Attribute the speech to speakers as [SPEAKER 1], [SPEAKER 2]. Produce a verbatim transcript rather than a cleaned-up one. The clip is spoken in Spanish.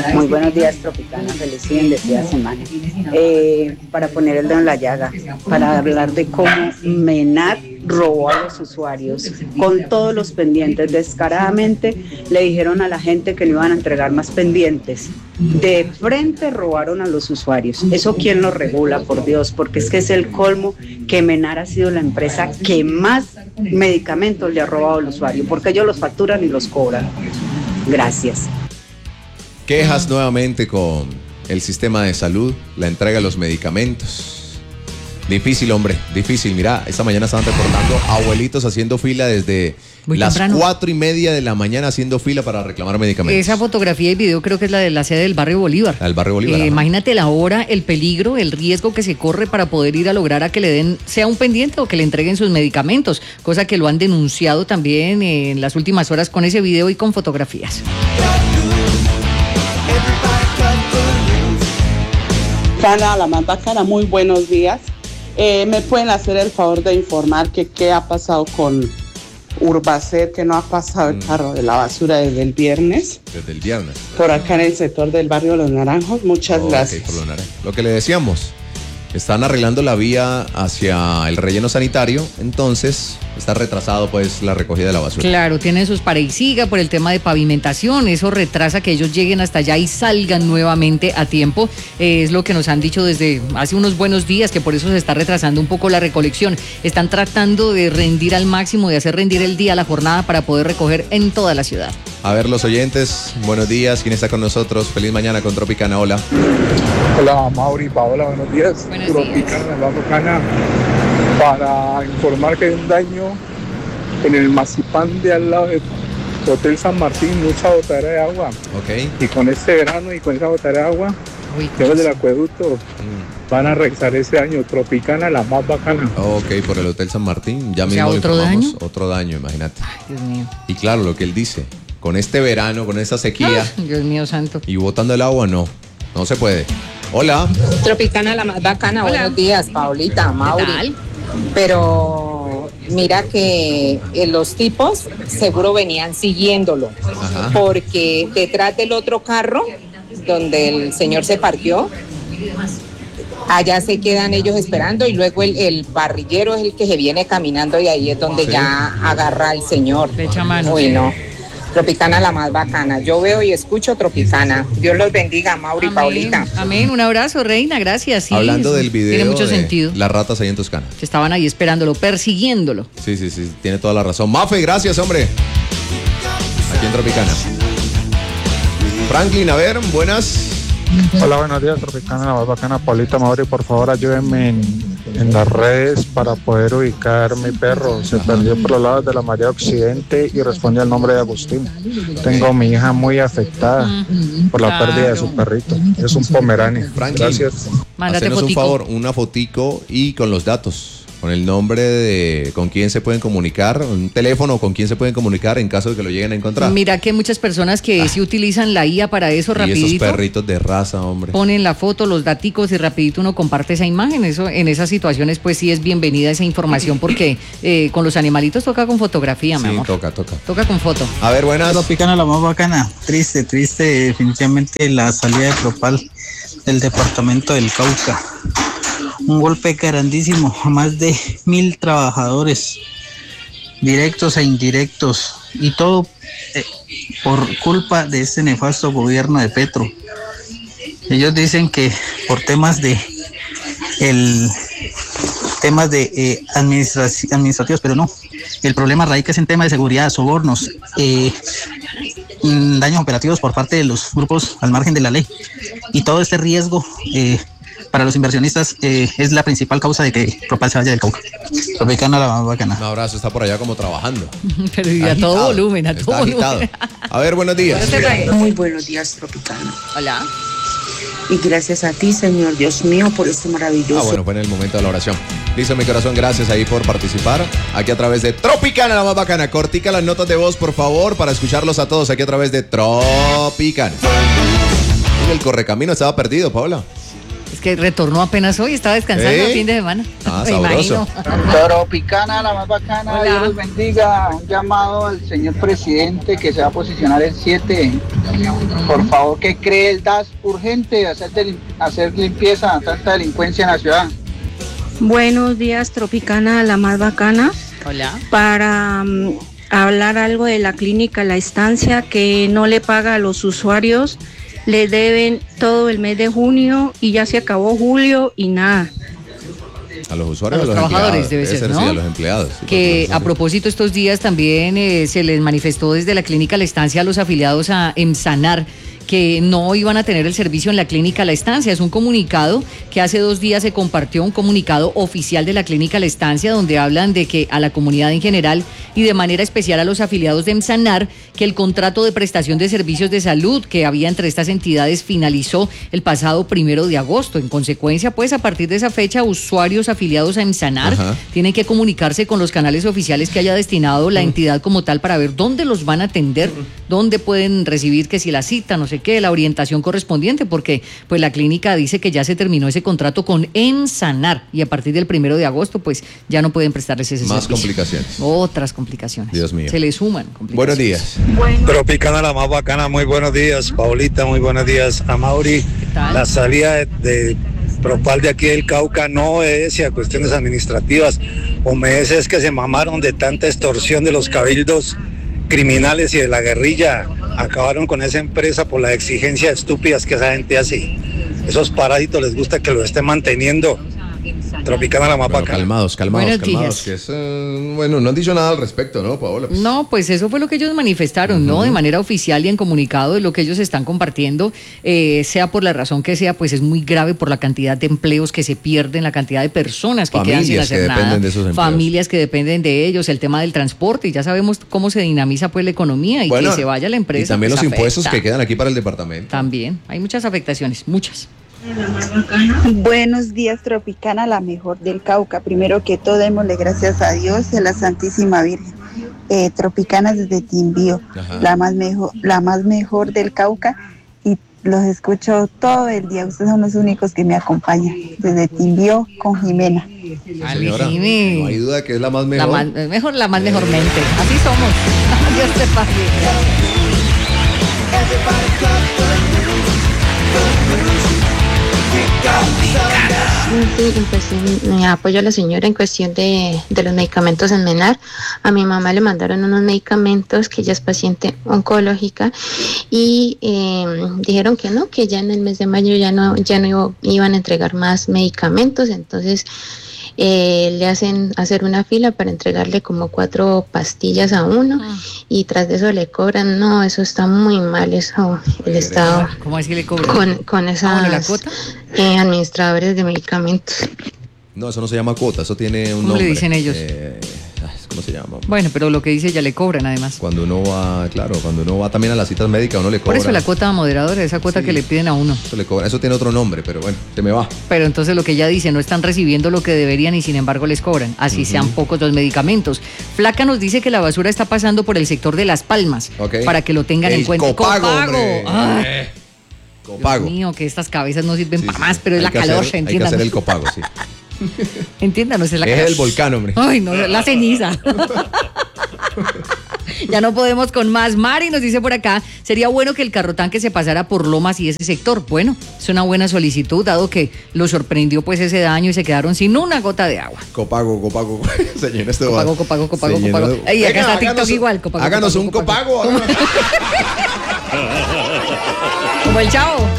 [SPEAKER 1] Muy buenos días, Tropicana. Feliz y bendecida semana. Eh, para poner el dedo en la llaga, para hablar de cómo Menar robó a los usuarios con todos los pendientes. Descaradamente le dijeron a la gente que no iban a entregar más pendientes. De frente robaron a los usuarios. ¿Eso quién lo regula, por Dios? Porque es que es el colmo que Menar ha sido la empresa que más medicamentos le ha robado al usuario, porque ellos los facturan y los cobran. Gracias.
[SPEAKER 2] Quejas nuevamente con el sistema de salud, la entrega de los medicamentos. Difícil, hombre, difícil. Mira, esta mañana estaban reportando abuelitos haciendo fila desde Muy las temprano. cuatro y media de la mañana haciendo fila para reclamar medicamentos.
[SPEAKER 3] Esa fotografía y video creo que es la de la sede del barrio Bolívar.
[SPEAKER 2] Al barrio Bolívar.
[SPEAKER 3] Eh, imagínate la hora, el peligro, el riesgo que se corre para poder ir a lograr a que le den, sea un pendiente o que le entreguen sus medicamentos, cosa que lo han denunciado también en las últimas horas con ese video y con fotografías.
[SPEAKER 4] Cana, la más bacana, muy buenos días. Eh, ¿Me pueden hacer el favor de informar que qué ha pasado con Urbacer, que no ha pasado el carro de la basura desde el viernes?
[SPEAKER 2] Desde el viernes.
[SPEAKER 4] Por acá en el sector del barrio Los Naranjos. Muchas oh, gracias.
[SPEAKER 2] Okay, por Los Naranjos. Lo que le decíamos, están arreglando la vía hacia el relleno sanitario, entonces está retrasado pues la recogida de la basura.
[SPEAKER 3] Claro, tienen sus para y siga por el tema de pavimentación, eso retrasa que ellos lleguen hasta allá y salgan nuevamente a tiempo, eh, es lo que nos han dicho desde hace unos buenos días, que por eso se está retrasando un poco la recolección. Están tratando de rendir al máximo, de hacer rendir el día, la jornada, para poder recoger en toda la ciudad.
[SPEAKER 2] A ver, los oyentes, buenos días, ¿quién está con nosotros? Feliz mañana con Tropicana, hola.
[SPEAKER 5] Hola, Mauri, Paola, buenos días.
[SPEAKER 3] Buenos
[SPEAKER 5] Tropicana, la Tropicana, para informar que hay un daño en el Mazipán de al lado del Hotel San Martín, mucha botadera de agua.
[SPEAKER 2] Ok.
[SPEAKER 5] Y con este verano y con esa botadera de agua, los del acueducto mm. van a regresar ese año. Tropicana, la más bacana.
[SPEAKER 2] Ok, por el Hotel San Martín, ya
[SPEAKER 3] o
[SPEAKER 2] mismo
[SPEAKER 3] sea, ¿otro daño?
[SPEAKER 2] Otro daño, imagínate.
[SPEAKER 3] Ay, Dios mío.
[SPEAKER 2] Y claro, lo que él dice, con este verano, con esta sequía.
[SPEAKER 3] Ay, Dios mío santo.
[SPEAKER 2] Y botando el agua, no, no se puede. Hola.
[SPEAKER 6] Tropicana, la más bacana.
[SPEAKER 3] Hola.
[SPEAKER 6] Buenos días, Paulita, Mauri.
[SPEAKER 3] ¿Qué tal?
[SPEAKER 6] Pero mira que eh, los tipos seguro venían siguiéndolo.
[SPEAKER 2] Ajá.
[SPEAKER 6] Porque detrás del otro carro, donde el señor se parqueó, allá se quedan ellos esperando y luego el, el parrillero es el que se viene caminando y ahí es donde
[SPEAKER 2] ¿Sí?
[SPEAKER 6] ya agarra al señor.
[SPEAKER 3] Le echa mano.
[SPEAKER 6] Uy, no. Tropicana, la más bacana. Yo veo y escucho Tropicana. Dios los bendiga, Mauri,
[SPEAKER 3] Amén.
[SPEAKER 6] Paulita.
[SPEAKER 3] Amén, un abrazo, reina, gracias. Sí,
[SPEAKER 2] Hablando
[SPEAKER 3] eso
[SPEAKER 2] del video
[SPEAKER 3] tiene mucho
[SPEAKER 2] de
[SPEAKER 3] sentido.
[SPEAKER 2] las ratas ahí en Toscana.
[SPEAKER 3] Que estaban ahí esperándolo, persiguiéndolo.
[SPEAKER 2] Sí, sí, sí, tiene toda la razón. Mafe, gracias, hombre. Aquí en Tropicana. Franklin, a ver, buenas.
[SPEAKER 5] Hola, buenos días, Tropicana, la más bacana. Paulita, Mauri, por favor, ayúdenme en, en las redes para poder ubicar mi perro. Se perdió por los lados de la María Occidente y responde al nombre de Agustín. Tengo a mi hija muy afectada por la
[SPEAKER 3] Claro.
[SPEAKER 5] pérdida de su perrito. Es un pomerania.
[SPEAKER 2] Franklin,
[SPEAKER 5] Gracias.
[SPEAKER 3] Mándate
[SPEAKER 2] hacenos un
[SPEAKER 3] fotico.
[SPEAKER 2] favor, una fotico y con los datos, con el nombre de con quién se pueden comunicar, un teléfono con quién se pueden comunicar en caso de que lo lleguen a encontrar.
[SPEAKER 3] Mira que hay muchas personas que sí utilizan la I A para eso
[SPEAKER 2] y
[SPEAKER 3] rapidito.
[SPEAKER 2] esos perritos de raza, hombre.
[SPEAKER 3] Ponen la foto, los daticos y rapidito uno comparte esa imagen. Eso, en esas situaciones pues sí es bienvenida esa información porque eh, con los animalitos toca con fotografía, mi
[SPEAKER 2] Sí,
[SPEAKER 3] amor.
[SPEAKER 2] toca, toca.
[SPEAKER 3] Toca con foto.
[SPEAKER 2] A ver, buenas.
[SPEAKER 7] Tropicana, la más bacana. Triste, triste, definitivamente la salida de Propal del departamento del Cauca. Un golpe grandísimo a más de mil trabajadores, directos e indirectos, y todo eh, por culpa de este nefasto gobierno de Petro. Ellos dicen que por temas de el temas de eh, administra- administrativos, pero no. El problema radica en temas de seguridad, sobornos, eh, daños operativos por parte de los grupos al margen de la ley, y todo este riesgo eh, para los inversionistas eh, es la principal causa de que Propal se vaya del Cauca. Tropicana, la más bacana.
[SPEAKER 2] Un abrazo, está por allá como trabajando.
[SPEAKER 3] Pero y a
[SPEAKER 2] Agitado,
[SPEAKER 3] todo volumen, a todo
[SPEAKER 2] está agitado.
[SPEAKER 3] volumen.
[SPEAKER 2] A ver, buenos días.
[SPEAKER 1] Muy buenos días, Tropicana.
[SPEAKER 3] Hola.
[SPEAKER 1] Y gracias a ti, Señor Dios mío, por este maravilloso.
[SPEAKER 2] Ah, bueno, fue en el momento de la oración. Listo, mi corazón, gracias ahí por participar. Aquí a través de Tropicana, la más bacana. Cortica las notas de voz, por favor, para escucharlos a todos aquí a través de Tropicana. El correcamino estaba perdido, Paola.
[SPEAKER 3] Es que retornó apenas hoy, estaba descansando
[SPEAKER 2] ¿Eh?
[SPEAKER 3] el fin de semana.
[SPEAKER 2] Ah,
[SPEAKER 3] Me
[SPEAKER 2] sabroso.
[SPEAKER 3] imagino.
[SPEAKER 8] Tropicana, la más bacana,
[SPEAKER 3] Hola.
[SPEAKER 8] Dios los bendiga. Un llamado al señor presidente que se va a posicionar el siete. Por favor, que cree el D A S urgente, hacer, de, hacer limpieza a tanta delincuencia en la ciudad.
[SPEAKER 9] Buenos días, Tropicana, la más bacana.
[SPEAKER 3] Hola.
[SPEAKER 9] Para um, hablar algo de la clínica La Estancia, que no le paga a los usuarios, le deben todo el mes de junio y ya se acabó julio y nada.
[SPEAKER 2] A los usuarios,
[SPEAKER 3] A los
[SPEAKER 2] a los
[SPEAKER 3] trabajadores
[SPEAKER 2] empleados.
[SPEAKER 3] debe ser,
[SPEAKER 2] sí,
[SPEAKER 3] ¿no?
[SPEAKER 2] a los empleados. sí,
[SPEAKER 3] Que
[SPEAKER 2] porque
[SPEAKER 3] a
[SPEAKER 2] los-
[SPEAKER 3] propósito estos días también eh, se les manifestó desde la clínica La Estancia a los afiliados a Emsanar que no iban a tener el servicio en la clínica La Estancia. Es un comunicado que hace dos días se compartió, un comunicado oficial de la clínica La Estancia, donde hablan de que a la comunidad en general y de manera especial a los afiliados de Emsanar, que el contrato de prestación de servicios de salud que había entre estas entidades finalizó el pasado primero de agosto. En consecuencia, pues a partir de esa fecha, usuarios afiliados a Emsanar
[SPEAKER 2] Ajá.
[SPEAKER 3] tienen que comunicarse con los canales oficiales que haya destinado la entidad como tal para ver dónde los van a atender, dónde pueden recibir que si la cita, no sé qué, la orientación correspondiente, porque pues la clínica dice que ya se terminó ese contrato con Emsanar y a partir del primero de agosto pues ya no pueden prestarles ese
[SPEAKER 2] Más
[SPEAKER 3] servicio.
[SPEAKER 2] complicaciones.
[SPEAKER 3] Otras complicaciones.
[SPEAKER 2] Dios mío.
[SPEAKER 3] Se le suman complicaciones.
[SPEAKER 2] Buenos días.
[SPEAKER 5] Tropicana, la más bacana, muy buenos días. Paulita, muy buenos días. A Mauri,
[SPEAKER 3] tal?
[SPEAKER 5] la salida de, de Propal de aquí del Cauca no obedece a cuestiones administrativas, obedece es que se mamaron de tanta extorsión de los cabildos criminales y de la guerrilla. Acabaron con esa empresa por las exigencias estúpidas que esa gente hace. Esos parásitos les gusta que lo esté manteniendo. Tropicana, la más
[SPEAKER 2] Bueno,
[SPEAKER 5] bacana.
[SPEAKER 2] calmados, calmados,
[SPEAKER 3] Buenos
[SPEAKER 2] calmados.
[SPEAKER 3] días.
[SPEAKER 2] Que es, eh, bueno, no han dicho nada al respecto, ¿no, Paola? Pues,
[SPEAKER 3] No, pues eso fue lo que ellos manifestaron, ¿no? De manera oficial y en comunicado de lo que ellos están compartiendo, eh, sea por la razón que sea, pues es muy grave por la cantidad de empleos que se pierden, la cantidad de personas que quedan sin
[SPEAKER 2] Familias que
[SPEAKER 3] hacer nada,
[SPEAKER 2] dependen de esos empleos.
[SPEAKER 3] familias que dependen de ellos, el tema del transporte, y ya sabemos cómo se dinamiza pues la economía y
[SPEAKER 2] bueno,
[SPEAKER 3] que se vaya la empresa.
[SPEAKER 2] Y también
[SPEAKER 3] pues,
[SPEAKER 2] los impuestos
[SPEAKER 3] afecta.
[SPEAKER 2] que quedan aquí para el departamento.
[SPEAKER 3] También, hay muchas afectaciones, muchas.
[SPEAKER 10] Buenos días, Tropicana, la mejor del Cauca. Primero que todo, démosle gracias a Dios y a la Santísima Virgen. Eh, Tropicana desde Timbío,
[SPEAKER 2] Ajá.
[SPEAKER 10] la más mejor, la más mejor del Cauca, y los escucho todo el día. Ustedes son los únicos que me acompañan desde Timbío con Jimena.
[SPEAKER 2] Señora,
[SPEAKER 3] Jimmy.
[SPEAKER 2] no hay duda que es la más
[SPEAKER 3] La
[SPEAKER 2] mejor.
[SPEAKER 3] más, eh, mejor, la más mejormente. Así somos. Dios te pague.
[SPEAKER 11] Sí, pues sí, me apoyo a la señora en cuestión de, de los medicamentos en Menar. A mi mamá le mandaron unos medicamentos, que ella es paciente oncológica, y eh, dijeron que no, que ya en el mes de mayo ya no, ya no iba- iban a entregar más medicamentos, entonces eh, le hacen hacer una fila para entregarle como cuatro pastillas a uno,
[SPEAKER 3] Ah.
[SPEAKER 11] y tras de eso le cobran. No, eso está muy mal, eso, el Estado
[SPEAKER 3] ¿Cómo es que le cobran?
[SPEAKER 11] con, con
[SPEAKER 3] Ah,
[SPEAKER 11] esas
[SPEAKER 3] bueno, la cuota.
[SPEAKER 11] eh, administradores de medicamentos.
[SPEAKER 2] No, eso no se llama cuota, eso tiene un
[SPEAKER 3] ¿Cómo le
[SPEAKER 2] nombre.
[SPEAKER 3] dicen ellos?
[SPEAKER 2] Eh, ay, ¿Cómo se llama?
[SPEAKER 3] Bueno, pero lo que dice ya le cobran además.
[SPEAKER 2] Cuando uno va, claro, cuando uno va también a las citas médicas, uno le
[SPEAKER 3] Por
[SPEAKER 2] cobra.
[SPEAKER 3] eso la cuota moderadora, esa cuota
[SPEAKER 2] Sí.
[SPEAKER 3] que le piden a uno.
[SPEAKER 2] Eso le cobra. Eso tiene otro nombre, pero bueno, se me va.
[SPEAKER 3] Pero entonces lo que ella dice, no están recibiendo lo que deberían y sin embargo les cobran. Así sean pocos los medicamentos. Flaca nos dice que la basura está pasando por el sector de Las Palmas.
[SPEAKER 2] Ok.
[SPEAKER 3] Para que lo tengan
[SPEAKER 2] El
[SPEAKER 3] en cuenta.
[SPEAKER 2] copago, hombre.
[SPEAKER 3] ¡Ay!
[SPEAKER 2] Eh, Copago.
[SPEAKER 3] Dios mío, que estas cabezas no sirven
[SPEAKER 2] Sí,
[SPEAKER 3] para
[SPEAKER 2] sí.
[SPEAKER 3] más, pero es
[SPEAKER 2] Hay
[SPEAKER 3] la
[SPEAKER 2] que
[SPEAKER 3] calor,
[SPEAKER 2] hacer- Hay que
[SPEAKER 3] entiéndanos.
[SPEAKER 2] hacer el copago, sí.
[SPEAKER 3] Entiéndanos, es la
[SPEAKER 2] Es
[SPEAKER 3] calor.
[SPEAKER 2] el volcán, hombre.
[SPEAKER 3] Ay, no, la ceniza. Ya no podemos con más. Mari nos dice por acá, sería bueno que el carro tanque se pasara por Lomas y ese sector. Bueno, es una buena solicitud, dado que lo sorprendió pues ese daño y se quedaron sin una gota de agua.
[SPEAKER 2] Copago, copago. Señor, esto va-
[SPEAKER 3] Copago, copago, copago,
[SPEAKER 2] se llenó
[SPEAKER 3] copago.
[SPEAKER 2] de-
[SPEAKER 3] Ey, acá
[SPEAKER 2] Venga,
[SPEAKER 3] está TikTok
[SPEAKER 2] háganos-
[SPEAKER 3] igual. Copago,
[SPEAKER 2] Háganos
[SPEAKER 3] copago,
[SPEAKER 2] un
[SPEAKER 3] copago.
[SPEAKER 2] copago. háganos-
[SPEAKER 3] Como el chavo.